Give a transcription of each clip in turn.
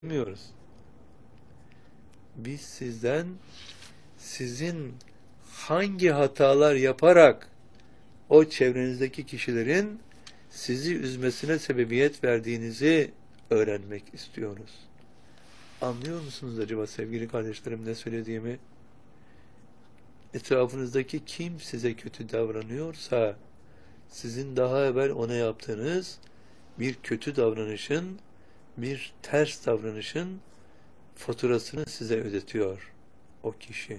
Bilmiyoruz. Biz sizden sizin hangi hatalar yaparak o çevrenizdeki kişilerin sizi üzmesine sebebiyet verdiğinizi öğrenmek istiyoruz. Anlıyor musunuz acaba sevgili kardeşlerim ne söylediğimi? Etrafınızdaki kim size kötü davranıyorsa sizin daha evvel ona yaptığınız bir kötü davranışın, bir ters davranışın faturasını size ödetiyor o kişi.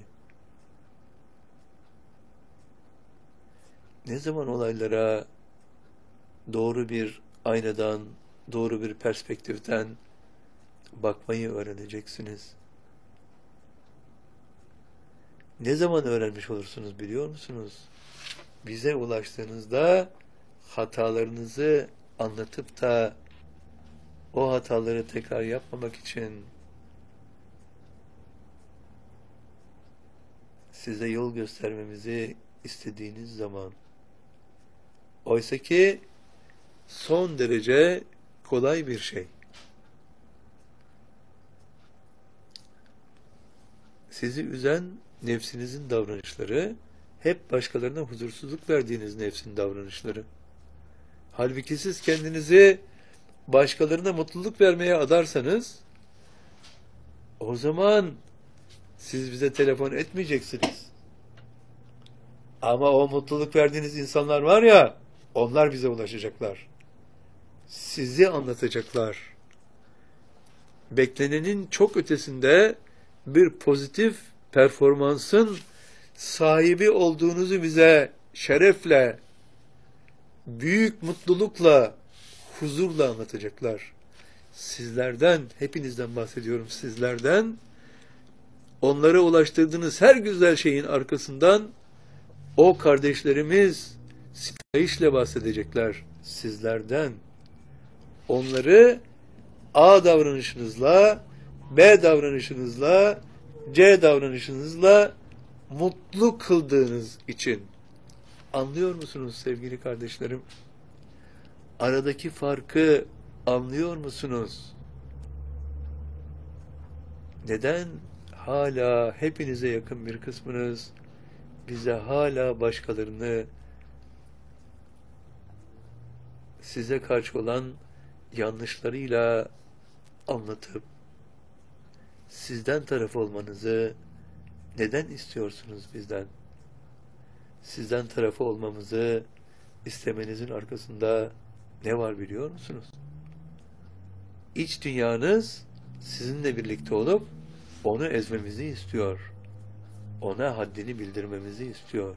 Ne zaman olaylara doğru bir aynadan, doğru bir perspektiften bakmayı öğreneceksiniz? Ne zaman öğrenmiş olursunuz biliyor musunuz? Bize ulaştığınızda hatalarınızı anlatıp da o hataları tekrar yapmamak için size yol göstermemizi istediğiniz zaman. Oysa ki son derece kolay bir şey. Sizi üzen nefsinizin davranışları, hep başkalarına huzursuzluk verdiğiniz nefsin davranışları. Halbuki siz kendinizi başkalarına mutluluk vermeye adarsanız, o zaman siz bize telefon etmeyeceksiniz. Ama o mutluluk verdiğiniz insanlar var ya, onlar bize ulaşacaklar. Sizi anlatacaklar. Beklenenin çok ötesinde bir pozitif performansın sahibi olduğunuzu bize şerefle, büyük mutlulukla, huzurla anlatacaklar. Sizlerden, hepinizden bahsediyorum, sizlerden, onlara ulaştırdığınız her güzel şeyin arkasından o kardeşlerimiz sitayişle bahsedecekler sizlerden. Onları A davranışınızla, B davranışınızla, C davranışınızla mutlu kıldığınız için. Anlıyor musunuz sevgili kardeşlerim? Aradaki farkı anlıyor musunuz? Neden hala hepinize yakın bir kısmınız bize hala başkalarını size karşı olan yanlışlarıyla anlatıp sizden taraf olmanızı neden istiyorsunuz bizden? Sizden tarafı olmamızı istemenizin arkasında ne var biliyor musunuz? İç dünyanız sizinle birlikte olup onu ezmemizi istiyor. Ona haddini bildirmemizi istiyor.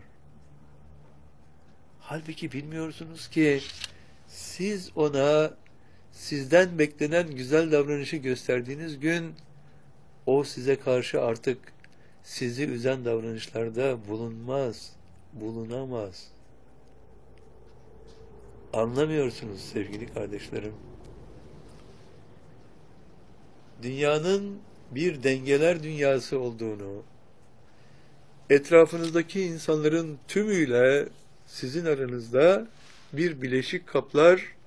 Halbuki bilmiyorsunuz ki siz ona sizden beklenen güzel davranışı gösterdiğiniz gün o size karşı artık sizi üzen davranışlarda bulunamaz. Anlamıyorsunuz sevgili kardeşlerim. Dünyanın bir dengeler dünyası olduğunu, etrafınızdaki insanların tümüyle sizin aranızda bir bileşik kaplar,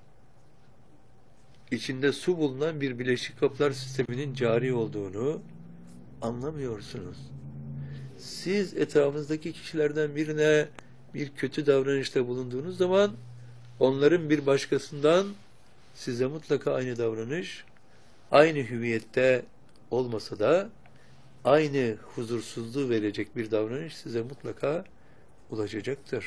içinde su bulunan bir bileşik kaplar sisteminin cari olduğunu anlamıyorsunuz. Siz etrafınızdaki kişilerden birine bir kötü davranışta bulunduğunuz zaman onların bir başkasından size mutlaka aynı davranış, aynı hüviyette olmasa da aynı huzursuzluğu verecek bir davranış size mutlaka ulaşacaktır.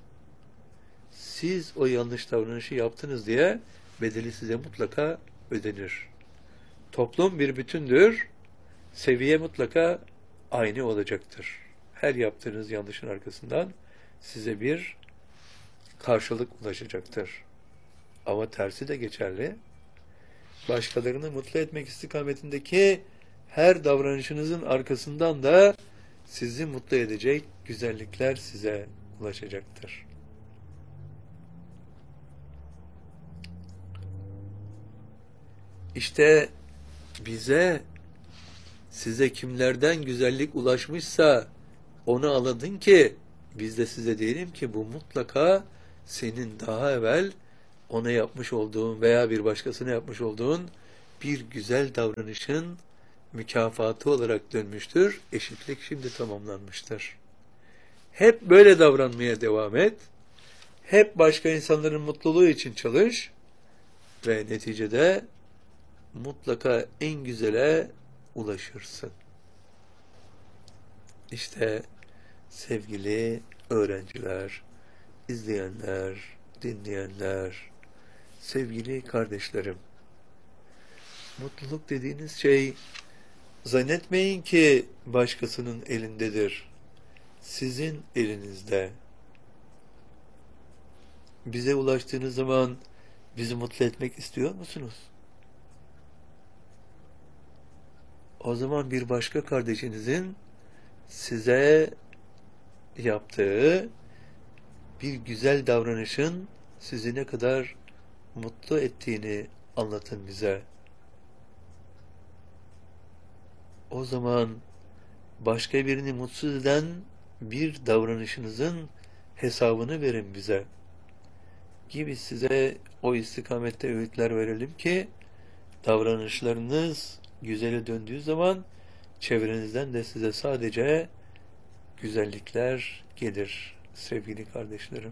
Siz o yanlış davranışı yaptınız diye bedeli size mutlaka ödenir. Toplum bir bütündür, seviye mutlaka aynı olacaktır. Her yaptığınız yanlışın arkasından size bir karşılık ulaşacaktır. Ama tersi de geçerli. Başkalarını mutlu etmek istikametindeki her davranışınızın arkasından da sizi mutlu edecek güzellikler size ulaşacaktır. İşte size kimlerden güzellik ulaşmışsa onu anladın ki biz de size diyelim ki bu mutlaka senin daha evvel ona yapmış olduğun veya bir başkasına yapmış olduğun bir güzel davranışın mükafatı olarak dönmüştür. Eşitlik şimdi tamamlanmıştır. Hep böyle davranmaya devam et. Hep başka insanların mutluluğu için çalış ve neticede mutlaka en güzele ulaşırsın. İşte sevgili öğrenciler, izleyenler, dinleyenler, sevgili kardeşlerim, mutluluk dediğiniz şey zannetmeyin ki başkasının elindedir. Sizin elinizde. Bize ulaştığınız zaman bizi mutlu etmek istiyor musunuz? O zaman bir başka kardeşinizin size yaptığı bir güzel davranışın sizi ne kadar mutlu ettiğini anlatın bize. O zaman başka birini mutsuz eden bir davranışınızın hesabını verin bize. Gibi size o istikamette öğütler verelim ki davranışlarınız güzele döndüğü zaman çevrenizden de size sadece güzellikler gelir sevgili kardeşlerim.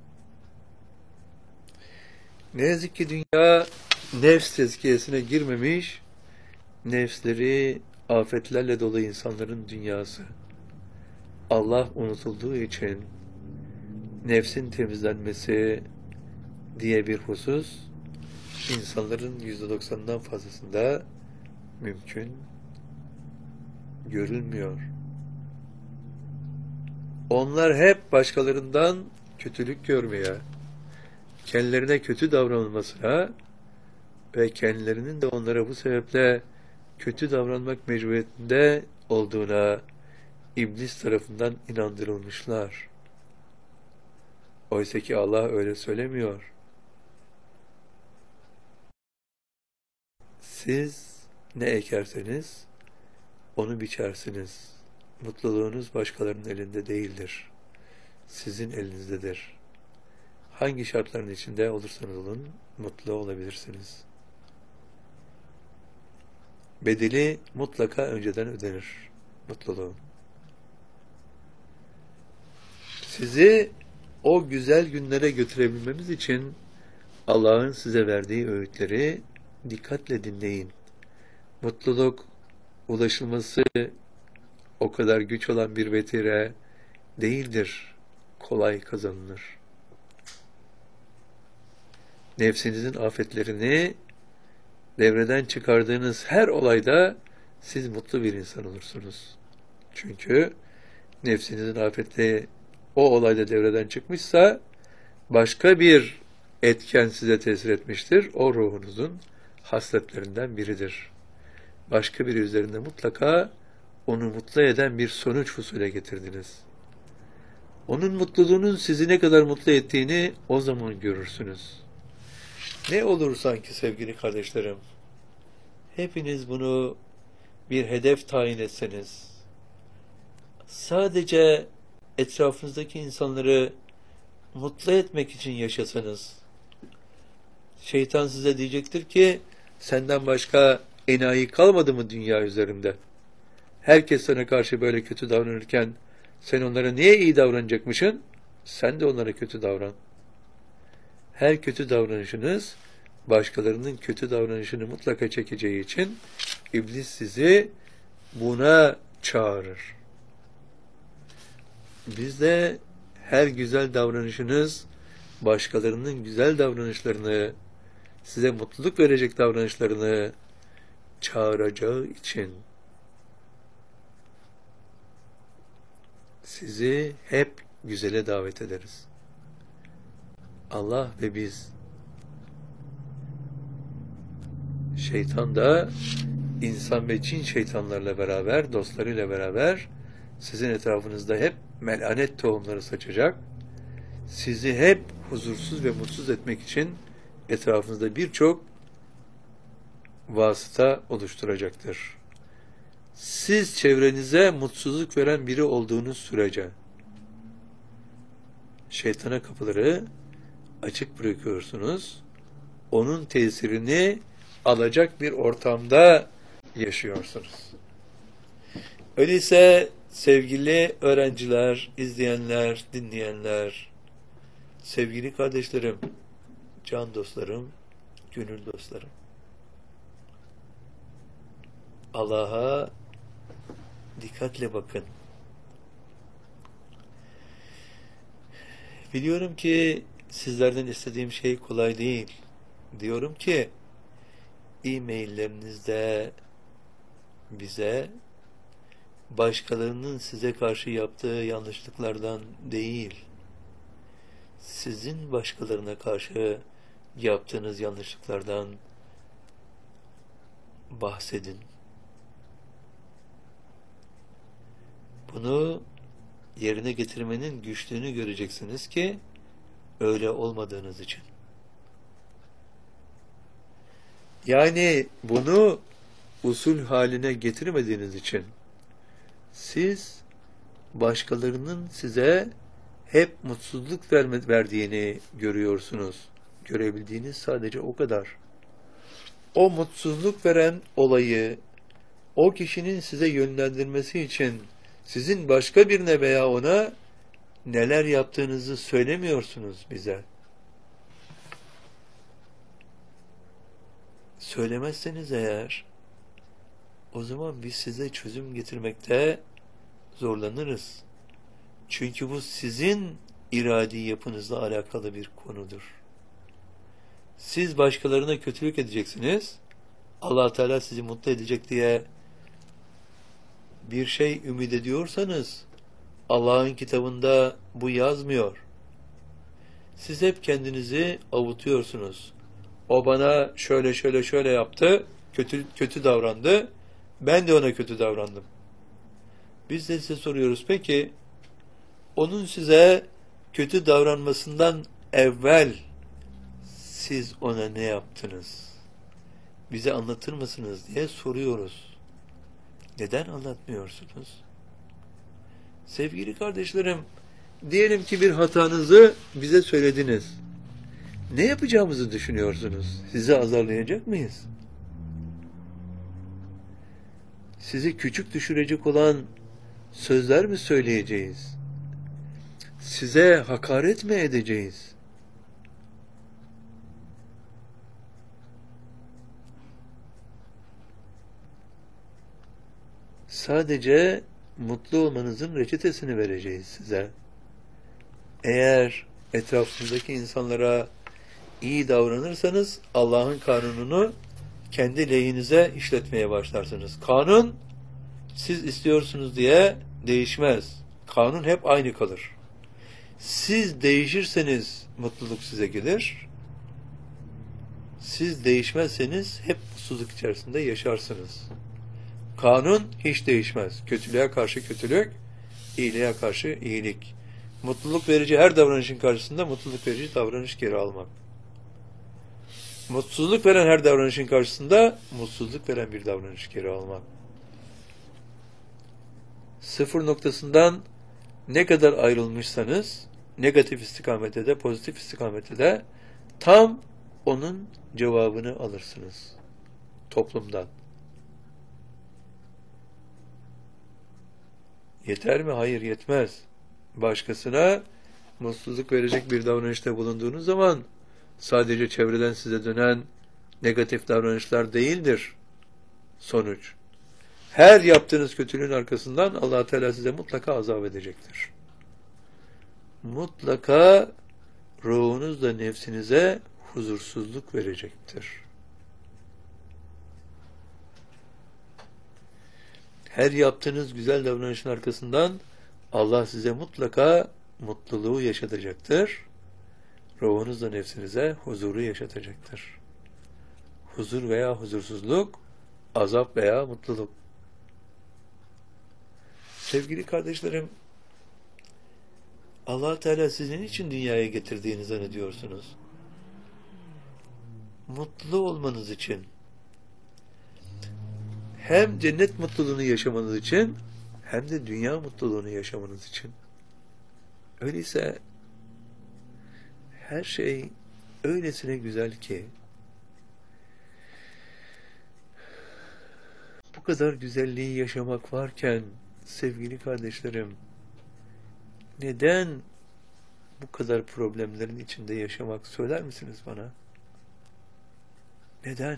Ne yazık ki dünya nefs tezkiyesine girmemiş, nefsleri afetlerle dolu insanların dünyası. Allah unutulduğu için nefsin temizlenmesi diye bir husus insanların %90'dan fazlasında mümkün görülmüyor. Onlar hep başkalarından kötülük görmeye, kendilerine kötü davranılmasına ve kendilerinin de onlara bu sebeple kötü davranmak mecburiyetinde olduğuna iblis tarafından inandırılmışlar. Oysa ki Allah öyle söylemiyor. Siz ne ekerseniz onu biçersiniz. Mutluluğunuz başkalarının elinde değildir. Sizin elinizdedir. Hangi şartların içinde olursanız olun, mutlu olabilirsiniz. Bedeli mutlaka önceden ödenir. Mutluluğun. Sizi o güzel günlere götürebilmemiz için Allah'ın size verdiği öğütleri dikkatle dinleyin. Mutluluk ulaşılması o kadar güç olan bir vetire değildir. Kolay kazanılır. Nefsinizin afetlerini devreden çıkardığınız her olayda siz mutlu bir insan olursunuz. Çünkü nefsinizin afeti o olayda devreden çıkmışsa başka bir etken size tesir etmiştir. O ruhunuzun hasletlerinden biridir. Başka biri üzerinde mutlaka onu mutlu eden bir sonuç husule getirdiniz. Onun mutluluğunun sizi ne kadar mutlu ettiğini o zaman görürsünüz. Ne olur sanki sevgili kardeşlerim, hepiniz bunu bir hedef tayin etseniz, sadece etrafınızdaki insanları mutlu etmek için yaşasanız, şeytan size diyecektir ki, senden başka enayi kalmadı mı dünya üzerinde? Herkes sana karşı böyle kötü davranırken, sen onlara niye iyi davranacakmışsın? Sen de onlara kötü davran. Her kötü davranışınız, başkalarının kötü davranışını mutlaka çekeceği için, iblis sizi buna çağırır. Biz de her güzel davranışınız, başkalarının güzel davranışlarını, size mutluluk verecek davranışlarını çağıracağı için sizi hep güzele davet ederiz. Allah ve biz. Şeytan da insan ve cin şeytanlarla beraber, dostlarıyla beraber sizin etrafınızda hep melanet tohumları saçacak. Sizi hep huzursuz ve mutsuz etmek için etrafınızda birçok vasıta oluşturacaktır. Siz çevrenize mutsuzluk veren biri olduğunuz sürece şeytana kapıları açık bırakıyorsunuz. Onun tesirini alacak bir ortamda yaşıyorsunuz. Öyleyse sevgili öğrenciler, izleyenler, dinleyenler, sevgili kardeşlerim, can dostlarım, gönül dostlarım, Allah'a dikkatle bakın. Biliyorum ki sizlerden istediğim şey kolay değil. Diyorum ki e-maillerinizde bize başkalarının size karşı yaptığı yanlışlıklardan değil, sizin başkalarına karşı yaptığınız yanlışlıklardan bahsedin. Bunu yerine getirmenin güçlüğünü göreceksiniz ki öyle olmadığınız için. Yani bunu usul haline getirmediğiniz için siz başkalarının size hep mutsuzluk verdiğini görüyorsunuz. Görebildiğiniz sadece o kadar. O mutsuzluk veren olayı o kişinin size yönlendirmesi için sizin başka birine veya ona neler yaptığınızı söylemiyorsunuz bize. Söylemezseniz eğer, o zaman biz size çözüm getirmekte zorlanırız. Çünkü bu sizin iradi yapınızla alakalı bir konudur. Siz başkalarına kötülük edeceksiniz, Allah Teala sizi mutlu edecek diye bir şey ümit ediyorsanız, Allah'ın kitabında bu yazmıyor. Siz hep kendinizi avutuyorsunuz. O bana şöyle yaptı, kötü davrandı, ben de ona kötü davrandım. Biz de size soruyoruz, peki onun size kötü davranmasından evvel siz ona ne yaptınız? Bize anlatır mısınız diye soruyoruz. Neden anlatmıyorsunuz? Sevgili kardeşlerim, diyelim ki bir hatanızı bize söylediniz. Ne yapacağımızı düşünüyorsunuz? Sizi azarlayacak mıyız? Sizi küçük düşürecek olan sözler mi söyleyeceğiz? Size hakaret mi edeceğiz? Sadece mutlu olmanızın reçetesini vereceğiz size. Eğer etrafınızdaki insanlara iyi davranırsanız Allah'ın kanununu kendi lehinize işletmeye başlarsınız. Kanun siz istiyorsunuz diye değişmez. Kanun hep aynı kalır. Siz değişirseniz mutluluk size gelir. Siz değişmezseniz hep mutsuzluk içerisinde yaşarsınız. Kanun hiç değişmez. Kötülüğe karşı kötülük, iyiliğe karşı iyilik. Mutluluk verici her davranışın karşısında mutluluk verici davranış geri almak. Mutsuzluk veren her davranışın karşısında mutsuzluk veren bir davranış geri almak. Sıfır noktasından ne kadar ayrılmışsanız, negatif istikamette de, pozitif istikamette de tam onun cevabını alırsınız toplumdan. Yeter mi? Hayır, yetmez. Başkasına mutsuzluk verecek bir davranışta bulunduğunuz zaman sadece çevreden size dönen negatif davranışlar değildir sonuç. Her yaptığınız kötülüğün arkasından Allah Teala size mutlaka azap edecektir. Mutlaka ruhunuzla nefsinize huzursuzluk verecektir. Her yaptığınız güzel davranışın arkasından Allah size mutlaka mutluluğu yaşatacaktır. Ruhunuzla nefsinize huzuru yaşatacaktır. Huzur veya huzursuzluk, azap veya mutluluk. Sevgili kardeşlerim, Allah Teala sizin için dünyaya getirdiğini zannediyorsunuz. Mutlu olmanız için, hem cennet mutluluğunu yaşamanız için, hem de dünya mutluluğunu yaşamanız için. Öyleyse her şey öylesine güzel ki kadar güzelliği yaşamak varken sevgili kardeşlerim, neden bu kadar problemlerin içinde yaşamak, söyler misiniz bana? Neden?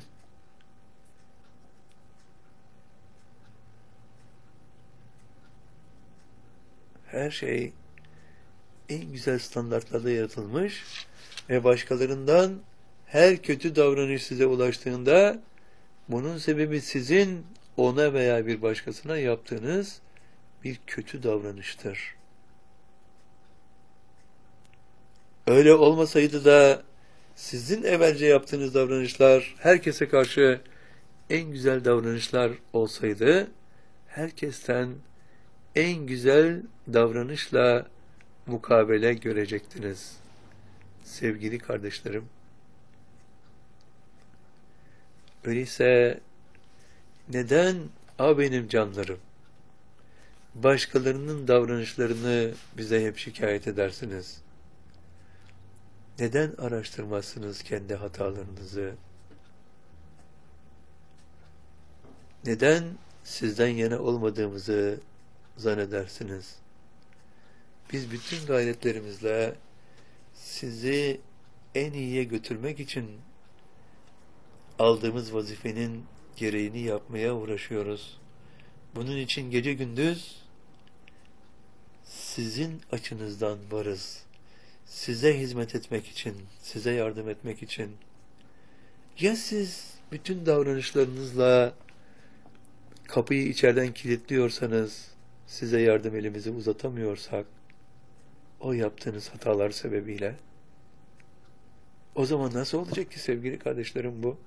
Her şey en güzel standartlarda yaratılmış ve başkalarından her kötü davranış size ulaştığında bunun sebebi sizin ona veya bir başkasına yaptığınız bir kötü davranıştır. Öyle olmasaydı da sizin evvelce yaptığınız davranışlar herkese karşı en güzel davranışlar olsaydı, herkesten en güzel davranışla mukabele görecektiniz. Sevgili kardeşlerim, öyleyse neden benim canlarım başkalarının davranışlarını bize hep şikayet edersiniz? Neden araştırmazsınız kendi hatalarınızı? Neden sizden yana olmadığımızı zannedersiniz? Biz bütün gayretlerimizle sizi en iyiye götürmek için aldığımız vazifenin gereğini yapmaya uğraşıyoruz. Bunun için gece gündüz sizin açınızdan varız. Size hizmet etmek için, size yardım etmek için. Ya siz bütün davranışlarınızla kapıyı içeriden kilitliyorsanız, size yardım elimizi uzatamıyorsak, o yaptığınız hatalar sebebiyle, o zaman nasıl olacak ki sevgili kardeşlerim bu?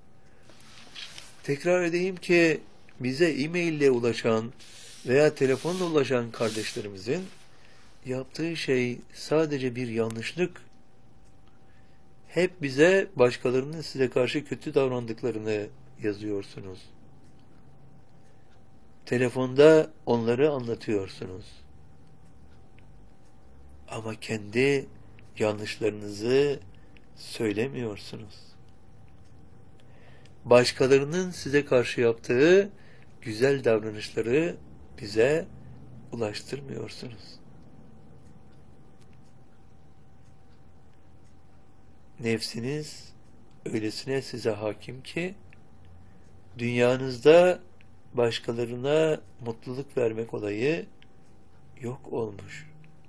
Tekrar edeyim ki bize e-mail ile ulaşan veya telefonla ulaşan kardeşlerimizin yaptığı şey sadece bir yanlışlık. Hep bize başkalarının size karşı kötü davrandıklarını yazıyorsunuz. Telefonda onları anlatıyorsunuz. Ama kendi yanlışlarınızı söylemiyorsunuz. Başkalarının size karşı yaptığı güzel davranışları bize ulaştırmıyorsunuz. Nefsiniz öylesine size hakim ki dünyanızda başkalarına mutluluk vermek olayı yok olmuş.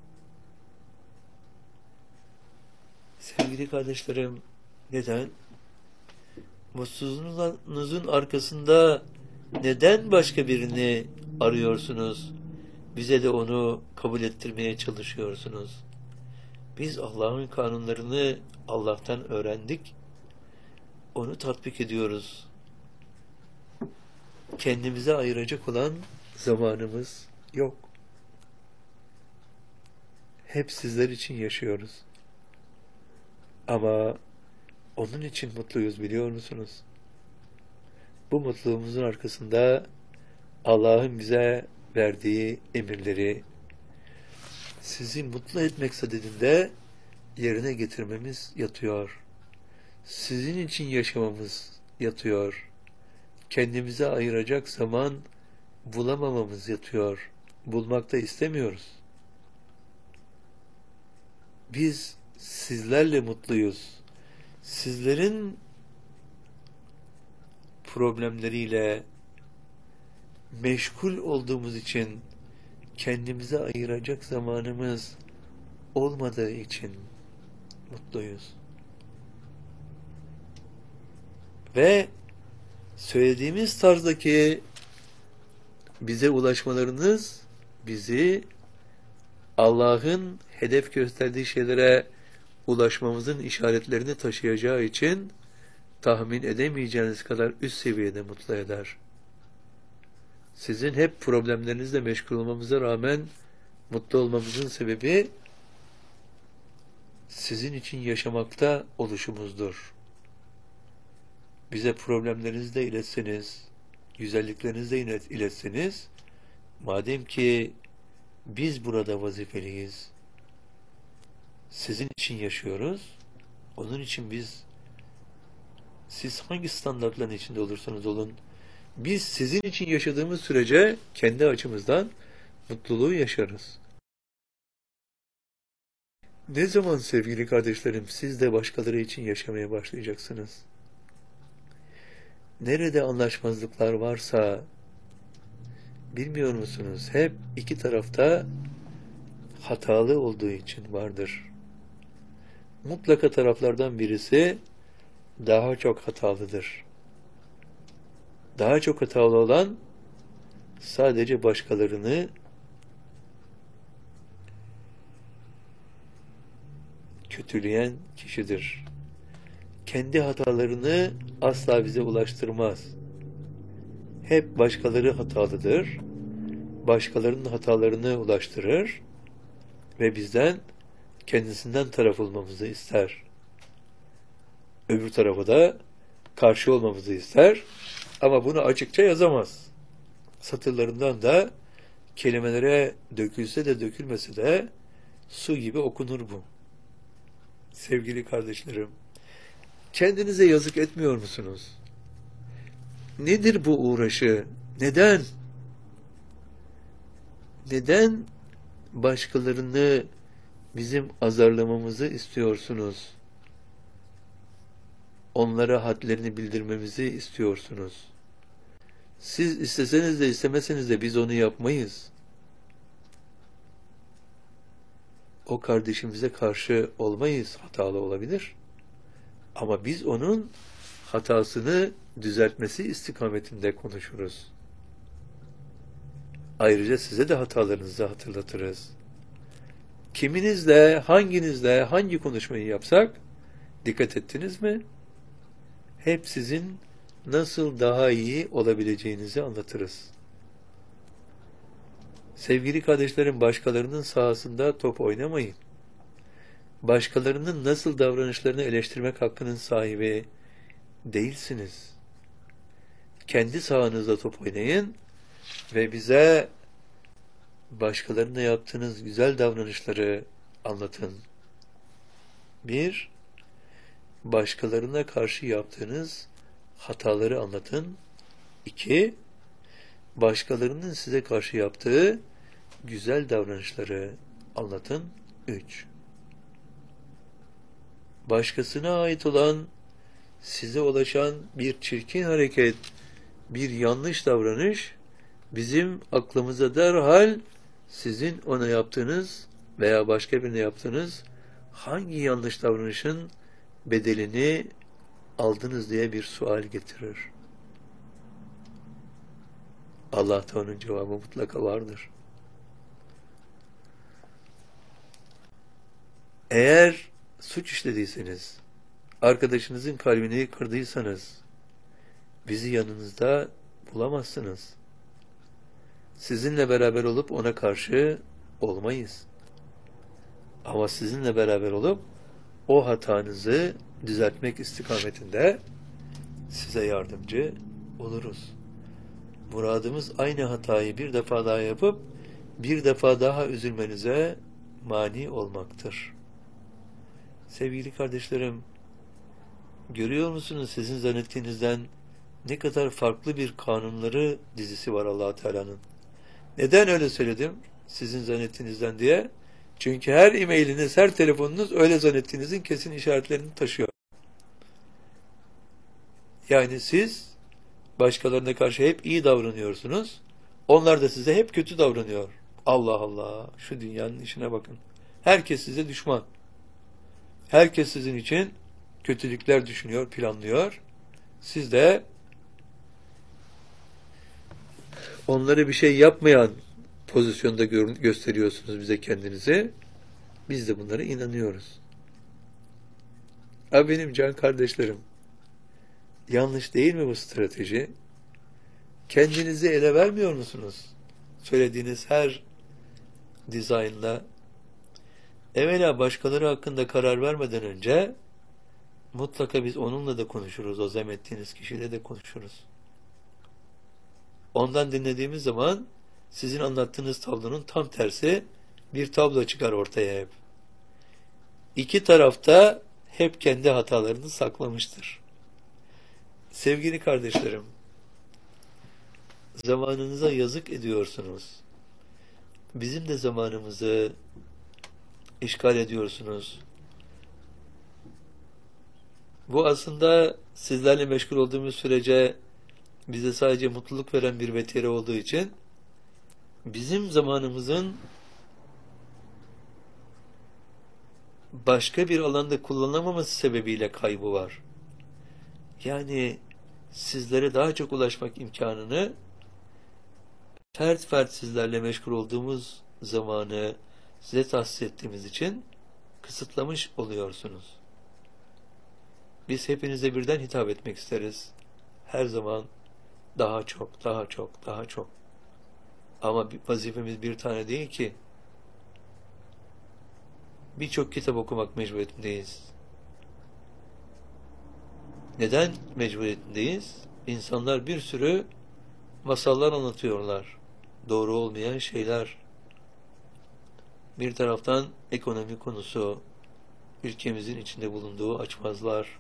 Sevgili kardeşlerim, neden? Mutsuzluğunuzun arkasında neden başka birini arıyorsunuz? Bize de onu kabul ettirmeye çalışıyorsunuz. Biz Allah'ın kanunlarını Allah'tan öğrendik. Onu tatbik ediyoruz. Kendimize ayıracak olan zamanımız yok. Hep sizler için yaşıyoruz. Ama onun için mutluyuz, biliyor musunuz? Bu mutluluğumuzun arkasında Allah'ın bize verdiği emirleri, sizi mutlu etmek sadedinde yerine getirmemiz yatıyor. Sizin için yaşamamız yatıyor. Kendimize ayıracak zaman bulamamamız yatıyor. Bulmak da istemiyoruz. Biz sizlerle mutluyuz. Sizlerin problemleriyle meşgul olduğumuz için kendimize ayıracak zamanımız olmadığı için mutluyuz. Ve söylediğimiz tarzdaki bize ulaşmalarınız bizi Allah'ın hedef gösterdiği şeylere ulaşmamızın işaretlerini taşıyacağı için tahmin edemeyeceğiniz kadar üst seviyede mutlu eder. Sizin hep problemlerinizle meşgul olmamıza rağmen mutlu olmamızın sebebi sizin için yaşamakta oluşumuzdur. Bize problemlerinizi de iletseniz, güzelliklerinizi de iletseniz, madem ki biz burada vazifeliyiz, sizin için yaşıyoruz, onun için siz hangi standartların içinde olursanız olun, Biz sizin için yaşadığımız sürece kendi açımızdan mutluluğu yaşarız. Ne zaman sevgili kardeşlerim siz de başkaları için yaşamaya başlayacaksınız? Nerede anlaşmazlıklar varsa bilmiyor musunuz? Hep iki tarafta hatalı olduğu için vardır. Mutlaka taraflardan birisi daha çok hatalıdır. Daha çok hatalı olan sadece başkalarını kötüleyen kişidir. Kendi hatalarını asla bize ulaştırmaz. Hep başkaları hatalıdır. Başkalarının hatalarını ulaştırır ve bizden kendisinden taraf olmamızı ister. Öbür tarafa da karşı olmamızı ister ama bunu açıkça yazamaz. Satırlarından da kelimelere dökülse de dökülmese de su gibi okunur bu. Sevgili kardeşlerim, kendinize yazık etmiyor musunuz? Nedir bu uğraşı? Neden? Neden başkalarını bizim azarlamamızı istiyorsunuz? Onlara hadlerini bildirmemizi istiyorsunuz. Siz isteseniz de istemeseniz de biz onu yapmayız. O kardeşimize karşı olmayız. Hatalı olabilir. Ama biz onun hatasını düzeltmesi istikametinde konuşuruz. Ayrıca size de hatalarınızı hatırlatırız. Kiminizle, hanginizle, hangi konuşmayı yapsak, dikkat ettiniz mi? Hep sizin nasıl daha iyi olabileceğinizi anlatırız. Sevgili kardeşlerim, başkalarının sahasında top oynamayın. Başkalarının nasıl davranışlarını eleştirmek hakkının sahibi değilsiniz. Kendi sahanızda top oynayın ve bize başkalarına yaptığınız güzel davranışları anlatın. 1. Başkalarına karşı yaptığınız hataları anlatın. 2. Başkalarının size karşı yaptığı güzel davranışları anlatın. 3. Başkasına ait olan, size ulaşan bir çirkin hareket, bir yanlış davranış, bizim aklımıza derhal sizin ona yaptığınız veya başka birine yaptığınız hangi yanlış davranışın bedelini aldınız diye bir sual getirir. Allah'ta onun cevabı mutlaka vardır. Eğer suç işlediyseniz, arkadaşınızın kalbini kırdıysanız, bizi yanınızda bulamazsınız. Sizinle beraber olup ona karşı olmayız. Ama sizinle beraber olup o hatanızı düzeltmek istikametinde size yardımcı oluruz. Muradımız aynı hatayı bir defa daha yapıp bir defa daha üzülmenize mani olmaktır. Sevgili kardeşlerim, görüyor musunuz sizin zannettiğinizden ne kadar farklı bir kanunları dizisi var Allah Teala'nın? Neden öyle söyledim? Sizin zannettiğinizden diye. Çünkü her e-mailiniz, her telefonunuz öyle zannettiğinizin kesin işaretlerini taşıyor. Yani siz başkalarına karşı hep iyi davranıyorsunuz. Onlar da size hep kötü davranıyor. Allah Allah, şu dünyanın işine bakın. Herkes size düşman. Herkes sizin için kötülükler düşünüyor, planlıyor. Siz de onlara bir şey yapmayan pozisyonda gösteriyorsunuz bize kendinizi. Biz de bunlara inanıyoruz. Benim can kardeşlerim, yanlış değil mi bu strateji? Kendinizi ele vermiyor musunuz? Söylediğiniz her dizaynla. Evvela başkaları hakkında karar vermeden önce mutlaka biz onunla da konuşuruz. O zemmettiğiniz kişiyle de konuşuruz. Ondan dinlediğimiz zaman sizin anlattığınız tablonun tam tersi bir tablo çıkar ortaya hep. İki tarafta hep kendi hatalarını saklamıştır. Sevgili kardeşlerim, Zamanınıza yazık ediyorsunuz. Bizim de zamanımızı işgal ediyorsunuz. Bu aslında sizlerle meşgul olduğumuz sürece bize sadece mutluluk veren bir vetire olduğu için bizim zamanımızın başka bir alanda kullanılamaması sebebiyle kaybı var. Yani sizlere daha çok ulaşmak imkanını fert fert sizlerle meşgul olduğumuz zamanı size tahsis ettiğimiz için kısıtlamış oluyorsunuz. Biz hepinize birden hitap etmek isteriz. Her zaman daha çok, daha çok, daha çok. Ama vazifemiz bir tane değil ki. Birçok kitap okumak mecburiyetindeyiz. Neden mecburiyetindeyiz? İnsanlar bir sürü masallar anlatıyorlar. Doğru olmayan şeyler. Bir taraftan ekonomi konusu, ülkemizin içinde bulunduğu açmazlar.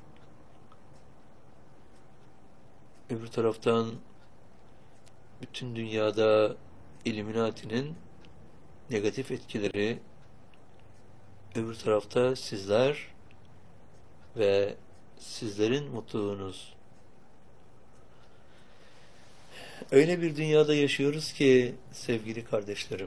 Öbür taraftan bütün dünyada Illuminati'nin negatif etkileri, öbür tarafta sizler ve sizlerin mutluluğunuz. Öyle bir dünyada yaşıyoruz ki sevgili kardeşlerim,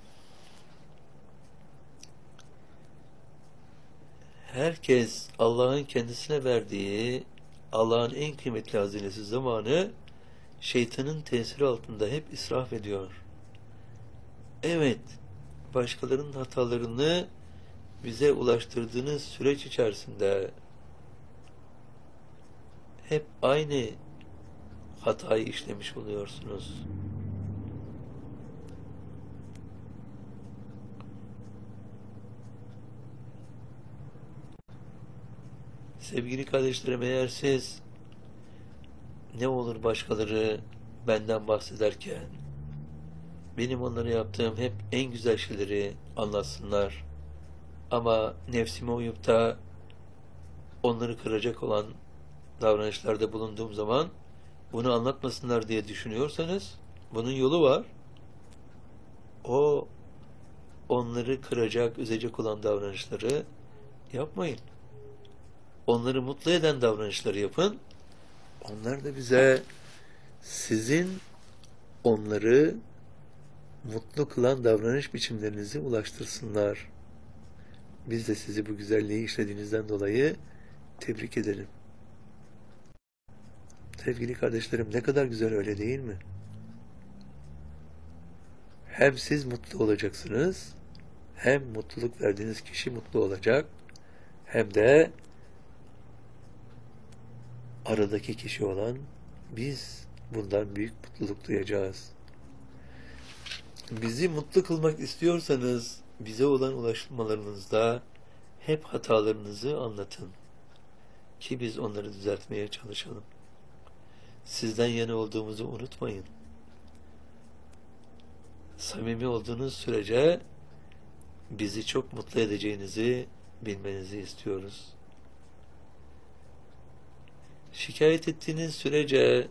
herkes Allah'ın kendisine verdiği Allah'ın en kıymetli hazinesi zamanı şeytanın tesiri altında hep israf ediyor. Evet, başkalarının hatalarını bize ulaştırdığınız süreç içerisinde hep aynı hatayı işlemiş oluyorsunuz. Sevgili kardeşlerim, eğer siz ne olur başkaları benden bahsederken benim onlara yaptığım hep en güzel şeyleri anlatsınlar ama nefsime uyup da onları kıracak olan davranışlarda bulunduğum zaman bunu anlatmasınlar diye düşünüyorsanız bunun yolu var. O onları kıracak, üzecek olan davranışları yapmayın. Onları mutlu eden davranışları yapın. Onlar da bize sizin onları mutlu kılan davranış biçimlerinizi ulaştırsınlar. Biz de sizi bu güzelliği işlediğinizden dolayı tebrik edelim. Sevgili kardeşlerim, ne kadar güzel, öyle değil mi? Hem siz mutlu olacaksınız, hem mutluluk verdiğiniz kişi mutlu olacak, hem de aradaki kişi olan biz bundan büyük mutluluk duyacağız. Bizi mutlu kılmak istiyorsanız bize olan ulaşmalarınızda hep hatalarınızı anlatın ki biz onları düzeltmeye çalışalım. Sizden yana olduğumuzu unutmayın. Samimi olduğunuz sürece bizi çok mutlu edeceğinizi bilmenizi istiyoruz. Şikayet ettiğiniz sürece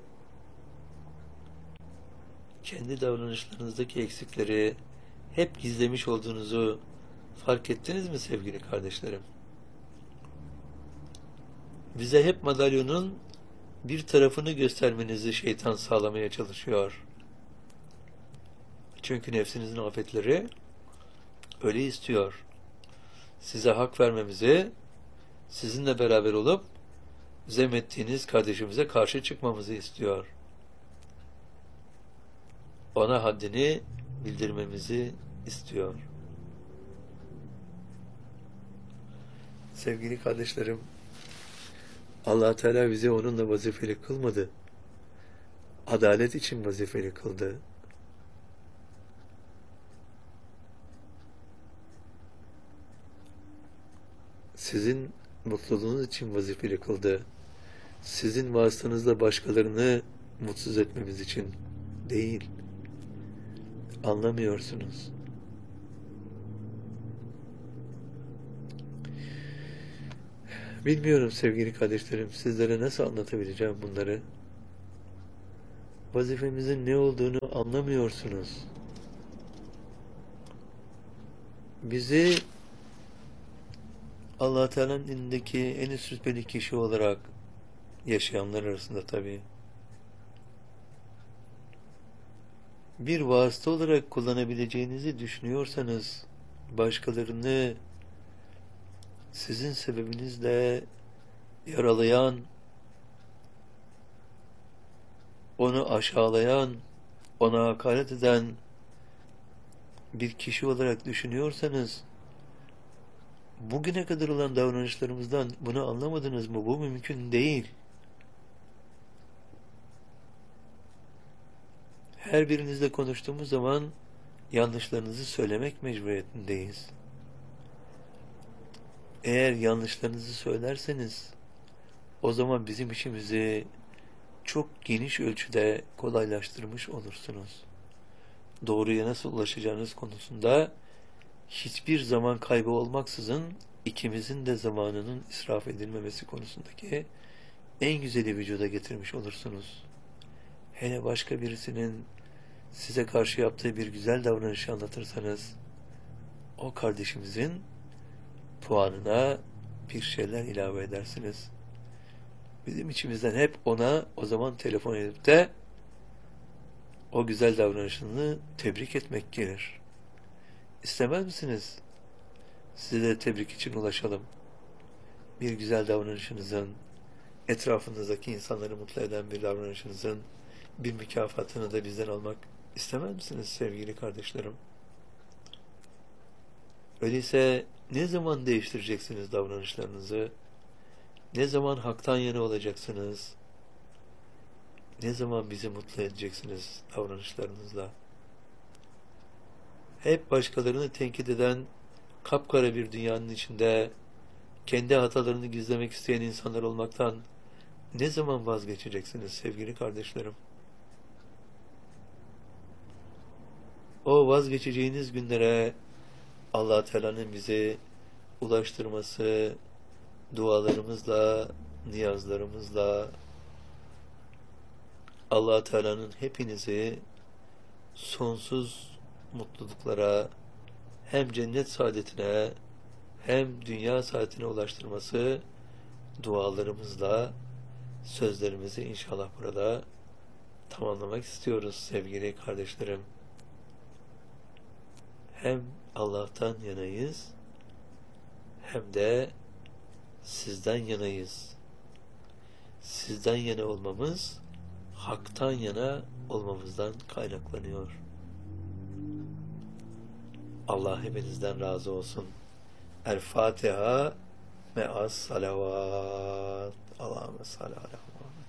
kendi davranışlarınızdaki eksikleri hep gizlemiş olduğunuzu fark ettiniz mi sevgili kardeşlerim? Bize hep madalyonun bir tarafını göstermenizi şeytan sağlamaya çalışıyor. Çünkü nefsinizin afetleri öyle istiyor. Size hak vermemizi, sizinle beraber olup zemmettiğiniz kardeşimize karşı çıkmamızı istiyor. Ona haddini bildirmemizi istiyor. Sevgili kardeşlerim, Allah Teala bizi onunla vazifeli kılmadı. Adalet için vazifeli kıldı. Sizin mutluluğunuz için vazifeli kıldı. Sizin vasıtanızla başkalarını mutsuz etmemiz için değil. Anlamıyorsunuz. Bilmiyorum sevgili kardeşlerim, sizlere nasıl anlatabileceğim bunları. Vazifemizin ne olduğunu anlamıyorsunuz. Bizi Allah Teala'nın indindeki en üst rütbeli kişi olarak yaşayanlar arasında tabii bir vasıta olarak kullanabileceğinizi düşünüyorsanız, başkalarını sizin sebebinizle yaralayan, onu aşağılayan, ona hakaret eden bir kişi olarak düşünüyorsanız, bugüne kadar olan davranışlarımızdan bunu anlamadınız mı? Bu mümkün değil. Her birinizle konuştuğumuz zaman yanlışlarınızı söylemek mecburiyetindeyiz. Eğer yanlışlarınızı söylerseniz, o zaman bizim işimizi çok geniş ölçüde kolaylaştırmış olursunuz. Doğruya nasıl ulaşacağınız konusunda hiçbir zaman kaybı olmaksızın ikimizin de zamanının israf edilmemesi konusundaki en güzeli vücuda getirmiş olursunuz. Hele başka birisinin size karşı yaptığı bir güzel davranışı anlatırsanız, o kardeşimizin puanına bir şeyler ilave edersiniz. Bizim içimizden hep ona o zaman telefon edip de o güzel davranışını tebrik etmek gelir. İstemez misiniz? Size de tebrik için ulaşalım. Bir güzel davranışınızın, etrafınızdaki insanları mutlu eden bir davranışınızın bir mükafatını da bizden almak istemez misiniz sevgili kardeşlerim? Öyleyse ne zaman değiştireceksiniz davranışlarınızı? Ne zaman haktan yana olacaksınız? Ne zaman bizi mutlu edeceksiniz davranışlarınızla? Hep başkalarını tenkit eden kapkara bir dünyanın içinde kendi hatalarını gizlemek isteyen insanlar olmaktan ne zaman vazgeçeceksiniz sevgili kardeşlerim? O vazgeçeceğiniz günlere Allah Teala'nın bizi ulaştırması, dualarımızla, niyazlarımızla, Allah Teala'nın hepinizi sonsuz mutluluklara, hem cennet saadetine hem dünya saadetine ulaştırması dualarımızla sözlerimizi inşallah burada tamamlamak istiyoruz sevgili kardeşlerim. Hem Allah'tan yanayız hem de sizden yanayız. Sizden yana olmamız haktan yana olmamızdan kaynaklanıyor. Allah hepinizden razı olsun. El Fatiha me'as salavat. Allahümme salli ala Muhammed.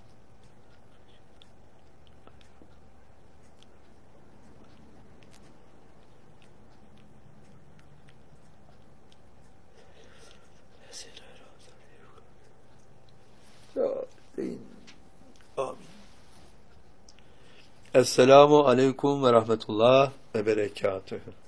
Amin. Esselamu aleyküm ve rahmetullah ve berekatühü.